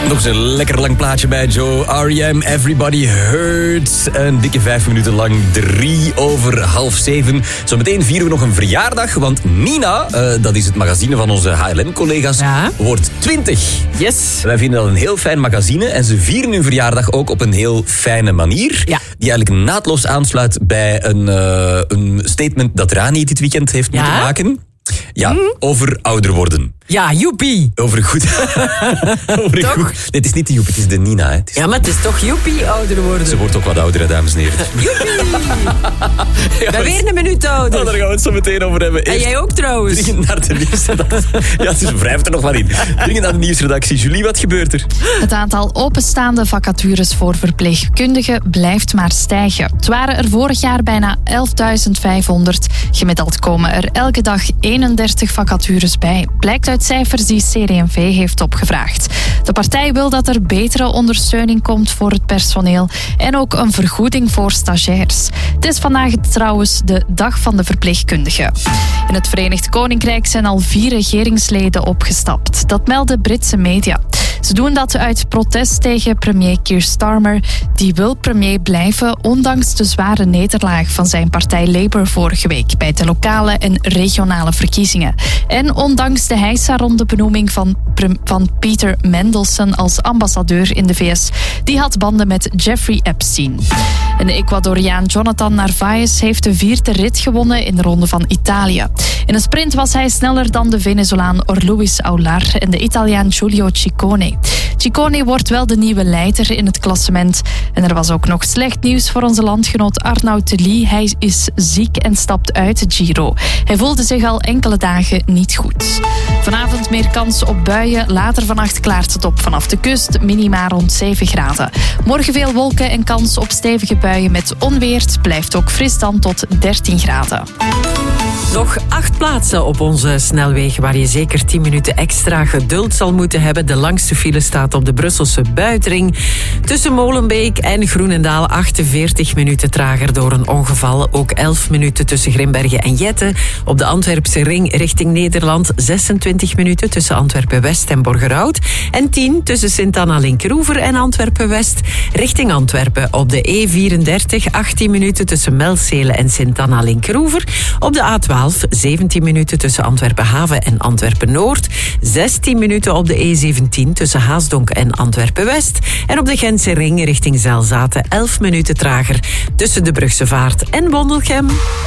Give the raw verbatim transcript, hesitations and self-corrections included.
Nog eens een lekker lang plaatje bij Joe. R E M, Everybody Hurts. Een dikke vijf minuten lang, drie over half zeven. Zometeen vieren we nog een verjaardag, want Nina, uh, dat is het magazine van onze H L M-collega's, ja. wordt twintig. Yes. Wij vinden dat een heel fijn magazine en ze vieren hun verjaardag ook op een heel fijne manier. Ja. Die eigenlijk naadloos aansluit bij een, uh, een statement dat Rani dit weekend heeft ja. moeten maken. Ja, mm. over ouder worden. Ja, joepie. Over goed. over toch? Goed. Nee, het is niet de Joep, het is de Nina. Hè. Het is ja, maar het is toch joepie ouder worden. Ze wordt ook wat ouder, hè, dames en heren. Joepie. ja, ben weer een minuut ouder. Oh, daar gaan we het zo meteen over hebben. Eerst en jij ook trouwens. Dringend naar de nieuwsredactie. Ja, dus wrijft er nog wel in. Dringend naar de nieuwsredactie. Julie, wat gebeurt er? Het aantal openstaande vacatures voor verpleegkundigen blijft maar stijgen. Het waren er vorig jaar bijna elfduizend vijfhonderd. Gemiddeld komen er elke dag eenendertig vacatures bij. Blijkt uit cijfers die C D M V heeft opgevraagd. De partij wil dat er betere ondersteuning komt voor het personeel en ook een vergoeding voor stagiairs. Het is vandaag trouwens de dag van de verpleegkundigen. In het Verenigd Koninkrijk zijn al vier regeringsleden opgestapt. Dat melden Britse media. Ze doen dat uit protest tegen premier Keir Starmer. Die wil premier blijven, ondanks de zware nederlaag van zijn partij Labour vorige week bij de lokale en regionale verkiezingen. En ondanks de heisa rond de benoeming van, van Peter Mandelson als ambassadeur in de V S. Die had banden met Jeffrey Epstein. En de Ecuadoriaan Jonathan Narvaez heeft de vierde rit gewonnen in de Ronde van Italië. In een sprint was hij sneller dan de Venezolaan Orluis Aular en de Italiaan Giulio Ciccone. Ciccone wordt wel de nieuwe leider in het klassement. En er was ook nog slecht nieuws voor onze landgenoot Arnaud Delis. Hij is ziek en stapt uit de Giro. Hij voelde zich al enkele dagen niet goed. Vanavond meer kans op buien. Later vannacht klaart het op vanaf de kust. Minima rond zeven graden. Morgen veel wolken en kans op stevige buien met onweer. Het blijft ook fris dan tot dertien graden. Nog acht plaatsen op onze snelweg waar je zeker tien minuten extra geduld zal moeten hebben. De langste file staat op de Brusselse Buitring. Tussen Molenbeek en Groenendaal achtenveertig minuten trager door een ongeval. Ook elf minuten tussen Grimbergen en Jette. Op de Antwerpse ring richting Nederland zesentwintig minuten tussen Antwerpen-West en Borgerhout. En tien tussen Sint-Anna-Linkeroever en Antwerpen-West richting Antwerpen. Op de E vierendertig achttien minuten tussen Melzele en Sint-Anna-Linkeroever. Op de A twaalf zeventien minuten tussen Antwerpen-Haven en Antwerpen-Noord. zestien minuten op de E zeventien tussen Haasdonk en Antwerpen-West. En op de Gentse ring richting Zelzaten elf minuten trager tussen de Brugse Vaart en Wondelgem.